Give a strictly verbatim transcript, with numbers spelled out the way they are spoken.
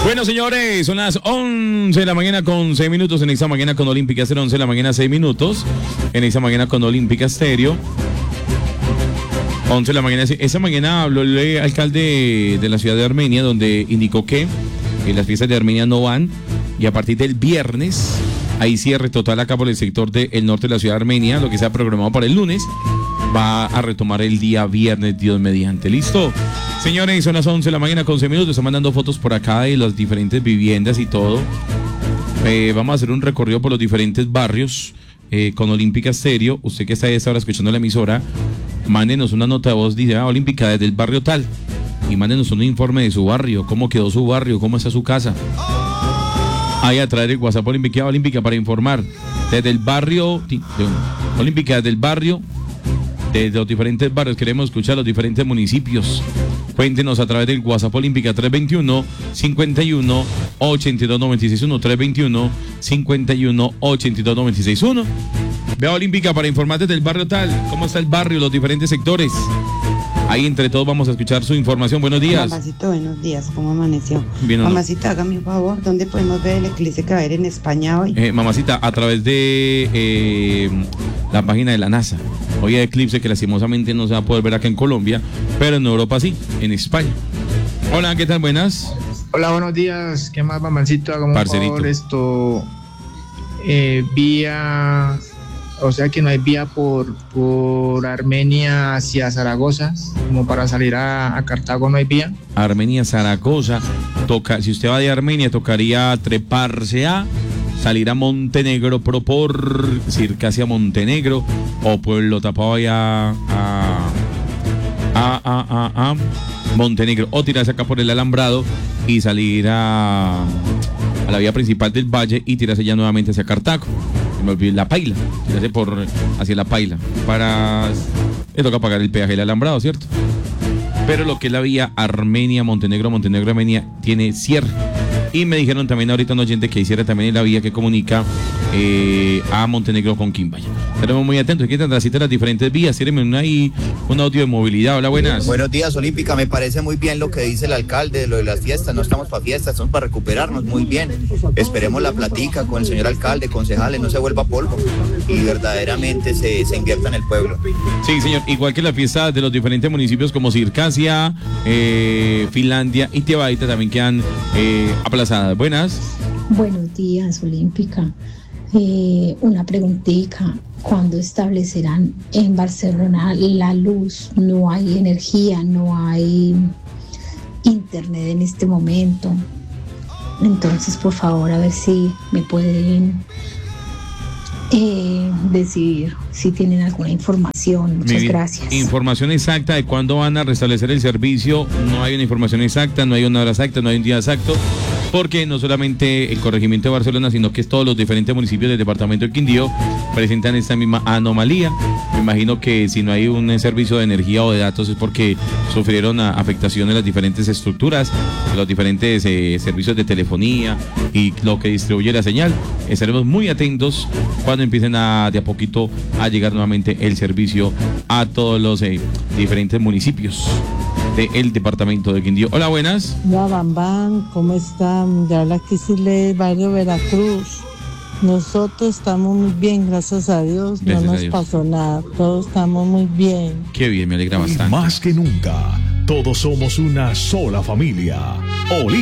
Bueno, señores, son las once de la mañana con seis minutos en esta mañana con Olímpica Estéreo. once de la mañana, seis minutos en esta mañana con Olímpica Estéreo. once de la mañana. Esta mañana habló el alcalde de la ciudad de Armenia, donde indicó que eh, las fiestas de Armenia no van, y a partir del viernes hay cierre total acá por el sector del norte de la ciudad de Armenia. Lo que se ha programado para el lunes va a retomar el día viernes, Dios mediante. ¿Listo? Señores, son las once de la mañana con seis minutos. Están mandando fotos por acá de las diferentes viviendas y todo. Eh, vamos a hacer un recorrido por los diferentes barrios eh, con Olímpica Estéreo. Usted que está a esta hora escuchando la emisora, mándenos una nota de voz, dice, ah, Olímpica, desde el barrio tal. Y mándenos un informe de su barrio, cómo quedó su barrio, cómo está su casa. Ahí a traer el WhatsApp Olímpica, Olímpica para informar. Desde el barrio, Olímpica, desde el barrio, desde los diferentes barrios, queremos escuchar los diferentes municipios. Cuéntenos a través del WhatsApp Olímpica tres veintiuno, cincuenta y uno, ochenta y dos, noventa y seis uno, tres veintiuno, cincuenta y uno, ochenta y dos, noventa y seis uno. Vea Olímpica para informarte del barrio tal, cómo está el barrio, los diferentes sectores. Ahí entre todos vamos a escuchar su información. Buenos días. Mamacito, buenos días, ¿cómo amaneció? Bien, no. Mamacita, hágame un favor, ¿dónde podemos ver el eclipse que va a haber en España hoy? Eh, mamacita, a través de eh, la página de la NASA. Hoy hay eclipse que lastimosamente no se va a poder ver acá en Colombia, pero en Europa sí, en España. Hola, ¿qué tal? Buenas. Hola, buenos días. ¿Qué más, mamancito? Hagamos un favor, esto eh, vía, o sea que no hay vía por, por Armenia hacia Zaragoza, como para salir a, a Cartago no hay vía. Armenia, Zaragoza, toca, si usted va de Armenia tocaría treparse a, salir a Montenegro, pero por circa hacia Montenegro, o Pueblo Tapado allá a, a, a, a, a Montenegro, o tirarse acá por el Alambrado y salir a, a la vía principal del valle y tirarse ya nuevamente hacia Cartago. Me olvidé, la Paila, tirarse por hacia la Paila. Para, le toca pagar el peaje del Alambrado, ¿cierto? Pero lo que es la vía Armenia, Montenegro, Montenegro, Armenia, tiene cierre. Y me dijeron también ahorita un oyente que hiciera también la vía que comunica eh, a Montenegro con Quimbaya. Estaremos muy atentos, hay que transitar las diferentes vías. Tírenme una ahí, un audio de movilidad. Hola, buenas. Buenos días, Olímpica. Me parece muy bien lo que dice el alcalde de lo de las fiestas. No estamos para fiestas, estamos para recuperarnos. Muy bien. Esperemos la platica con el señor alcalde, concejales, no se vuelva polvo y verdaderamente se, se invierta en el pueblo. Sí, señor. Igual que la fiesta de los diferentes municipios como Circasia, eh, Finlandia y Tiebaita también quedan eh, aplazadas. Buenas. Buenos días, Olímpica. Eh, una preguntita. ¿Cuándo establecerán en Barcelona la luz? No hay energía, no hay internet en este momento. Entonces, por favor, a ver si me pueden eh, decir si tienen alguna información. Muchas Mi, gracias. Información exacta de cuándo van a restablecer el servicio. No hay una información exacta, no hay una hora exacta, no hay un día exacto. Porque no solamente el corregimiento de Barcelona, sino que todos los diferentes municipios del departamento del Quindío presentan esta misma anomalía. Me imagino que si no hay un servicio de energía o de datos es porque sufrieron afectación en las diferentes estructuras, los diferentes eh, servicios de telefonía y lo que distribuye la señal. Estaremos muy atentos cuando empiecen a, de a poquito a llegar nuevamente el servicio a todos los eh, diferentes municipios del departamento de Quindío. Hola, buenas. Hola, Bambán, ¿cómo están? Ya habla Kissile, barrio Veracruz. Nosotros estamos muy bien, gracias a Dios. Gracias no nos Dios. pasó nada, todos estamos muy bien. Qué bien, me alegra bastante. Más que nunca, todos somos una sola familia. Olímpica.